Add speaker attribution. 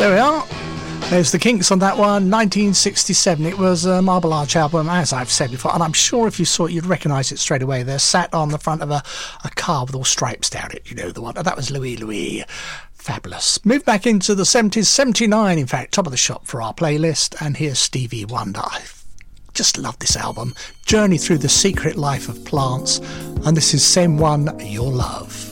Speaker 1: There we are. There's the Kinks on that one, 1967. It was a Marble Arch album, as I've said before, and I'm sure if you saw it, you'd recognise it straight away. They're sat on the front of a car with all stripes down it, you know the one. That was Louis Louis. Fabulous. Move back into the 70s, 79, in fact, top of the shop for our playlist, and here's Stevie Wonder. I just love this album. Journey through the secret life of plants, and this is Send One Your Love.